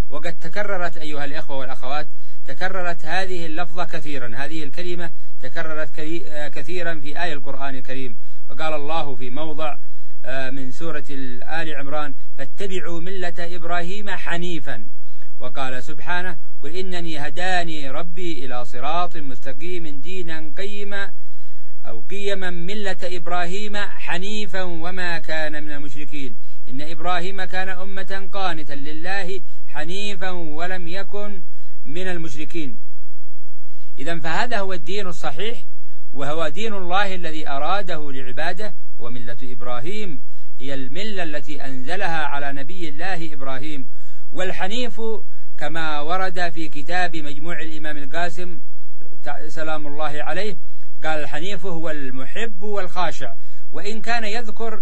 وقد تكررت أيها الإخوة والأخوات، تكررت هذه اللفظة كثيرا، هذه الكلمة تكررت كثيرا في آية القرآن الكريم. فقال الله في موضع من سورة آل عمران: فاتبعوا ملة إبراهيم حنيفا. وقال سبحانه: قل إنني هداني ربي إلى صراط مستقيم دينا قيما أو قيما ملة إبراهيم حنيفا وما كان من المشركين إن إبراهيم كان أمة قانتا لله حنيفا ولم يكن من المشركين. إذن فهذا هو الدين الصحيح، وهو دين الله الذي أراده لعباده، وملة إبراهيم هي الملة التي أنزلها على نبي الله إبراهيم. والحنيف كما ورد في كتاب مجموع الإمام القاسم سلام الله عليه، قال: الحنيف هو المحب والخاشع. وإن كان يذكر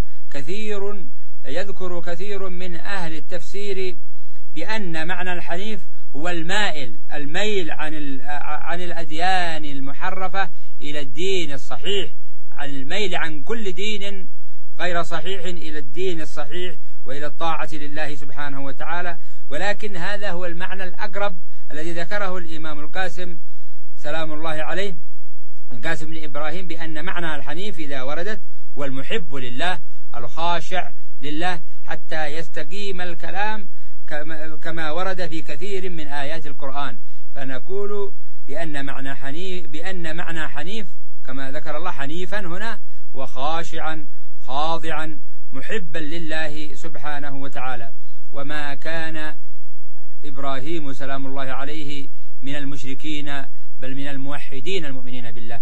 كثير من أهل التفسير بأن معنى الحنيف هو الميل عن الأديان المحرفة إلى الدين الصحيح، عن الميل عن كل دين غير صحيح إلى الدين الصحيح وإلى الطاعة لله سبحانه وتعالى. ولكن هذا هو المعنى الأقرب الذي ذكره الإمام القاسم سلام الله عليه، القاسم بن إبراهيم، بأن معنى الحنيف إذا وردت هو المحب لله الخاشع لله، حتى يستقيم الكلام كما ورد في كثير من آيات القرآن. فنقول بأن معنى حنيف كما ذكر الله حنيفا هنا وخاشعا خاضعا محبا لله سبحانه وتعالى. وما كان إبراهيم سلام الله عليه من المشركين بل من الموحدين المؤمنين بالله.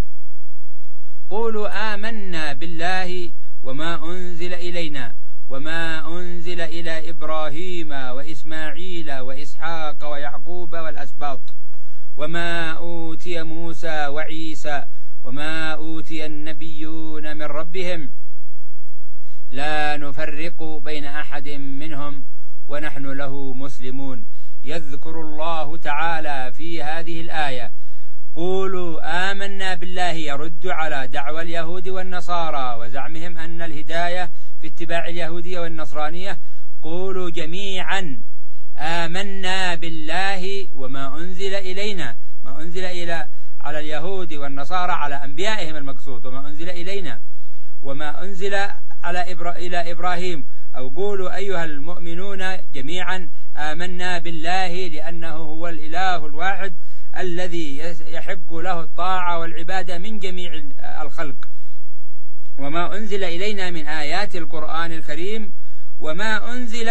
قولوا آمنا بالله وما أنزل إلينا وما أنزل إلى إبراهيم وإسماعيل وإسحاق ويعقوب والأسباط وما أوتي موسى وعيسى وما أوتي النبيون من ربهم لا نفرق بين أحد منهم ونحن له مسلمون. يذكر الله تعالى في هذه الآية قولوا آمنا بالله يرد على دعوى اليهود والنصارى وزعمهم أن الهداية في اتباع اليهودية والنصرانية. قولوا جميعا آمنا بالله وما أنزل إلينا، ما أنزل على اليهود والنصارى على أنبيائهم المقصود، وما أنزل إلينا وما أنزل إلى إبراهيم. أو قولوا أيها المؤمنون جميعا آمنا بالله لأنه هو الإله الواحد الذي يحق له الطاعة والعبادة من جميع الخلق، وما أنزل إلينا من آيات القرآن الكريم وما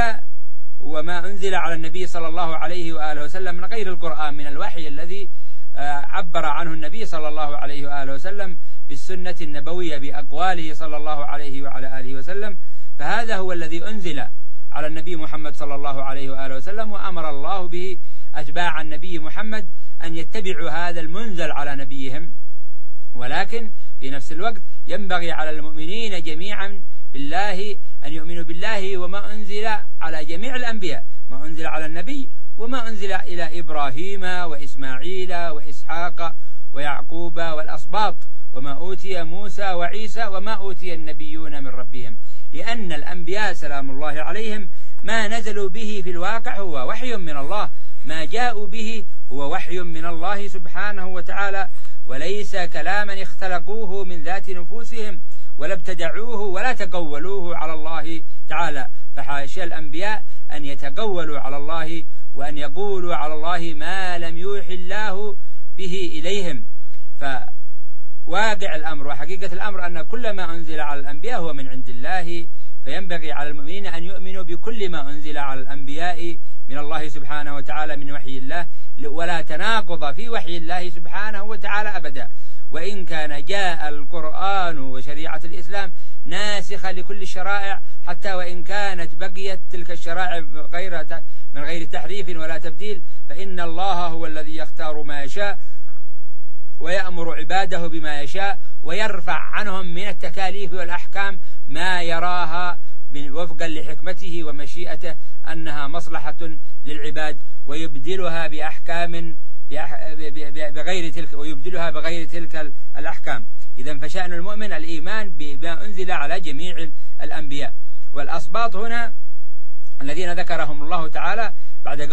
أنزل على النبي صلى الله عليه وآله وسلم من غير القرآن من الوحي الذي عبر عنه النبي صلى الله عليه وآله وسلم بالسنة النبوية بأقواله صلى الله عليه وعلى آله وسلم. فهذا هو الذي أنزل على النبي محمد صلى الله عليه وآله وسلم، وأمر الله به أتباع النبي محمد أن يتبعوا هذا المنزل على نبيهم. ولكن في نفس الوقت ينبغي على المؤمنين جميعا بالله أن يؤمنوا بالله وما أنزل على جميع الأنبياء، ما أنزل على النبي وما أنزل إلى إبراهيم وإسماعيل وإسحاق ويعقوب والأسباط وما أوتي موسى وعيسى وما أوتي النبيون من ربهم. لأن الأنبياء سلام الله عليهم ما نزلوا به في الواقع هو وحي من الله، ما جاءوا به هو وحي من الله سبحانه وتعالى، وليس كلاما اختلقوه من ذات نفوسهم ولا ابتدعوه ولا تقولوه على الله تعالى. فحاشا الأنبياء أن يتقولوا على الله وأن يقولوا على الله ما لم يوحي الله به إليهم. فواقع الأمر وحقيقة الأمر أن كل ما أنزل على الأنبياء هو من عند الله، فينبغي على المؤمنين أن يؤمنوا بكل ما أنزل على الأنبياء من الله سبحانه وتعالى من وحي الله، ولا تناقض في وحي الله سبحانه وتعالى أبدا. وإن كان جاء القرآن وشريعة الإسلام ناسخة لكل الشرائع، حتى وإن كانت بقيت تلك الشرائع من غير تحريف ولا تبديل، فإن الله هو الذي يختار ما يشاء ويأمر عباده بما يشاء ويرفع عنهم من التكاليف والأحكام ما يراها وفقا لحكمته ومشيئته أنها مصلحة للعباد، ويبدلها بأحكام بغير تلك الأحكام. إذن فشأن المؤمن الإيمان بما أنزل على جميع الأنبياء. والأسباط هنا الذين ذكرهم الله تعالى بعد